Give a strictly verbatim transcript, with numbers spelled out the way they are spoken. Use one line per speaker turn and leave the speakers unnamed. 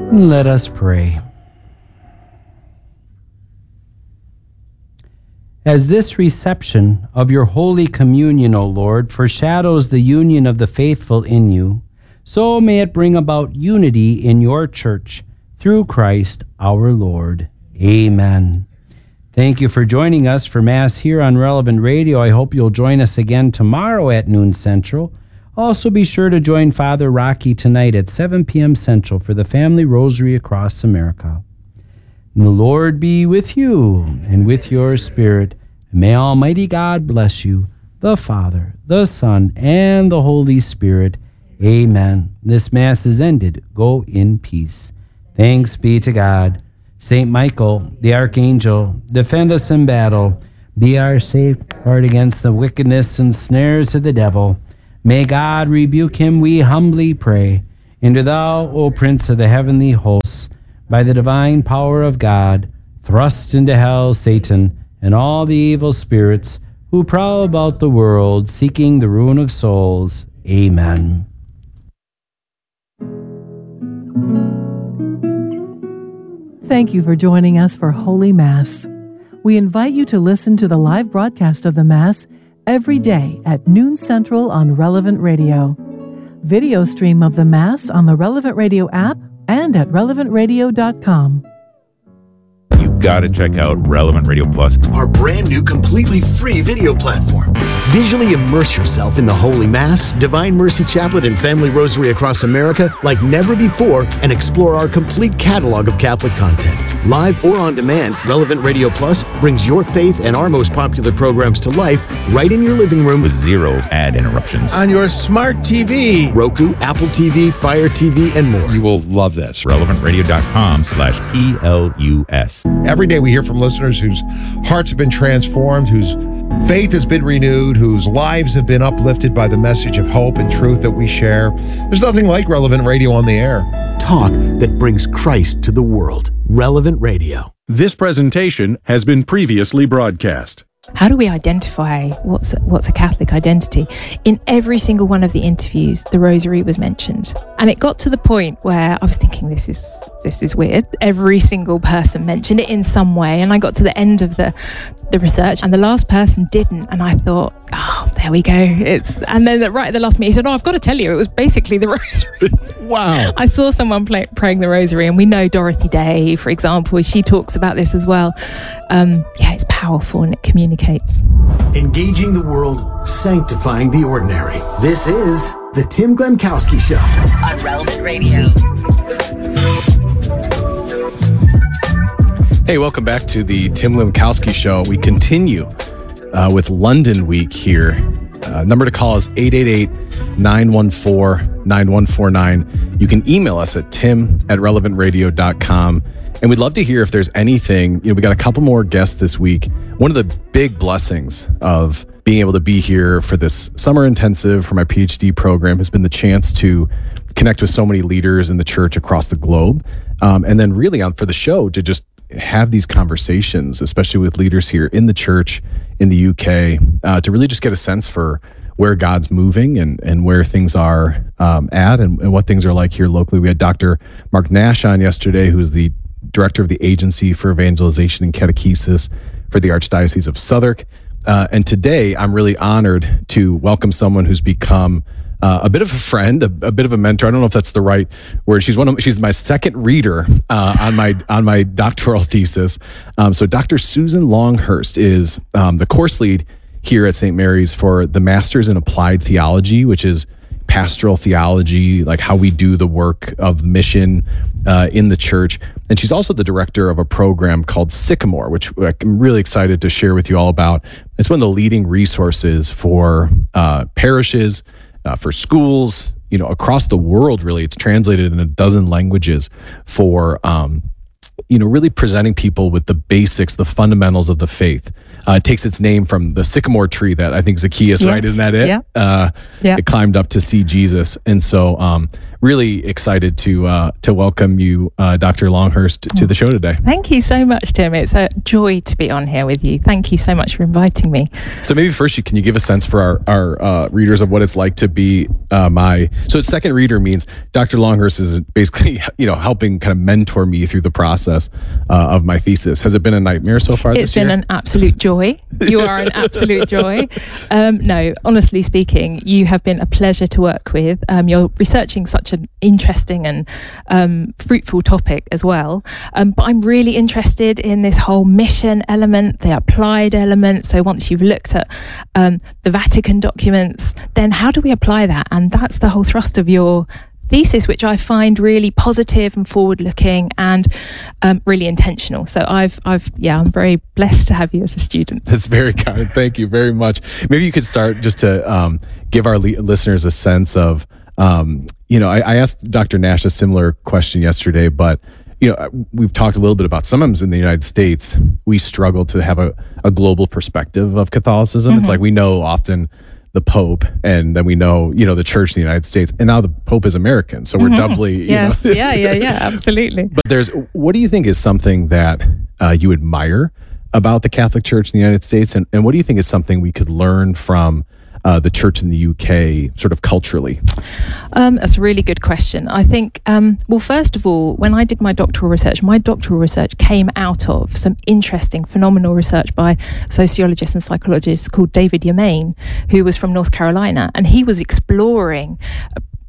Let us pray. As this reception of your Holy Communion, O Lord, foreshadows the union of the faithful in you, so may it bring about unity in your church through Christ our Lord. Amen. Thank you for joining us for Mass here on Relevant Radio. I hope you'll join us again tomorrow at noon Central. Also be sure to join Father Rocky tonight at seven p.m. Central for the Family Rosary Across America. And the Lord be with you and with your spirit. And may Almighty God bless you, the Father, the Son, and the Holy Spirit. Amen. This Mass is ended. Go in peace. Thanks be to God. Saint Michael, the Archangel, defend us in battle. Be our safeguard against the wickedness and snares of the devil. May God rebuke him, we humbly pray. And do thou, O Prince of the heavenly hosts, by the divine power of God, thrust into hell Satan and all the evil spirits who prowl about the world, seeking the ruin of souls. Amen.
Thank you for joining us for Holy Mass. We invite you to listen to the live broadcast of the Mass every day at noon Central on Relevant Radio. Video stream of the Mass on the Relevant Radio app and at relevant radio dot com.
You gotta check out Relevant Radio Plus,
our brand new completely free video platform. Visually immerse yourself in the Holy Mass, Divine Mercy Chaplet, and Family Rosary Across America like never before, and explore our complete catalog of Catholic content. Live or on demand, Relevant Radio Plus brings your faith and our most popular programs to life right in your living room
with zero ad interruptions.
On your smart T V,
Roku, Apple T V, Fire T V, and more.
You will love this.
relevant radio dot com slash P L U S.
Every day we hear from listeners whose hearts have been transformed, whose faith has been renewed, whose lives have been uplifted by the message of hope and truth that we share. There's nothing like Relevant Radio on the air.
Talk that brings Christ to the world. Relevant Radio.
This presentation has been previously broadcast.
How do we identify what's what's a Catholic identity? In every single one of the interviews, the Rosary was mentioned, and it got to the point where I was thinking, this is this is weird. Every single person mentioned it in some way, and I got to the end of the the research, and the last person didn't, and I thought, oh, there we go. It's and then right at the last minute, he said, "Oh, I've got to tell you, it was basically the Rosary."
Wow!
I saw someone play, praying the Rosary, and we know Dorothy Day, for example, she talks about this as well. Um, yeah, it's powerful and it communicates.
Engaging the world, sanctifying the ordinary. This is the Tim Glemkowski Show
on Relevant Radio.
Hey, welcome back to the Tim Glemkowski Show. We continue uh, with London Week here. Uh, number to call is eight eight eight, nine one four, nine one four nine. You can email us at tim at relevant radio dot com. And we'd love to hear if there's anything, you know, we got a couple more guests this week. One of the big blessings of being able to be here for this summer intensive for my PhD program has been the chance to connect with so many leaders in the church across the globe. Um, and then really on for the show to just have these conversations, especially with leaders here in the church in the U K, uh, to really just get a sense for where God's moving and, and where things are um, at and, and what things are like here locally. We had Doctor Mark Nash on yesterday, who is the director of the Agency for Evangelization and Catechesis for the Archdiocese of Southwark. Uh, and today, I'm really honored to welcome someone who's become uh, a bit of a friend, a, a bit of a mentor. I don't know if that's the right word. She's one of she's my second reader uh, on my on my doctoral thesis. Um, so Doctor Susan Longhurst is um, the course lead here at Saint Mary's for the Masters in Applied Theology, which is pastoral theology, like how we do the work of mission uh, in the church. And she's also the director of a program called Sycamore, which I'm really excited to share with you all about. It's one of the leading resources for uh, parishes, uh, for schools, you know, across the world, really. It's translated in a dozen languages for, um, you know, really presenting people with the basics, the fundamentals of the faith. Uh, it takes its name from the sycamore tree that I think Zacchaeus,
Yes.
right? Isn't that it?
Yeah.
Uh,
Yeah.
It climbed up to see Jesus. And so um, really excited to uh, to welcome you, uh, Doctor Longhurst, to the show today.
Thank you so much, Tim. It's a joy to be on here with you. Thank you so much for inviting me.
So maybe first, you can you give a sense for our, our uh, readers of what it's like to be uh, my, so second reader means Doctor Longhurst is basically, you know, helping kind of mentor me through the process uh, of my thesis. Has it been a nightmare so far
It's
this year?
been an absolute joy. You are an absolute joy. Um, no, honestly speaking, you have been a pleasure to work with. Um, you're researching such an interesting and um, fruitful topic as well. Um, but I'm really interested in this whole mission element, the applied element. So once you've looked at um, the Vatican documents, then how do we apply that? And that's the whole thrust of your thesis, which I find really positive and forward-looking and um, really intentional. So I've, I've, yeah, I'm very blessed to have you as a student.
That's very kind. Thank you very much. Maybe you could start just to um, give our li- listeners a sense of, um, you know, I, I asked Doctor Nash a similar question yesterday, but you know, we've talked a little bit about sometimes in the United States, we struggle to have a, a global perspective of Catholicism.
Mm-hmm.
It's like we know often the Pope, and then we know, you know, the Church in the United States, and now the Pope is American, so we're
Mm-hmm.
doubly, you
Yes,
know.
yeah, yeah, yeah, absolutely.
But there's, what do you think is something that uh, you admire about the Catholic Church in the United States, and, and what do you think is something we could learn from uh, the Church in the U K, sort of culturally?
Um, that's a really good question. I think, um, well, first of all, when I did my doctoral research, my doctoral research came out of some interesting, phenomenal research by a sociologist and psychologist called David Yamain, who was from North Carolina, and he was exploring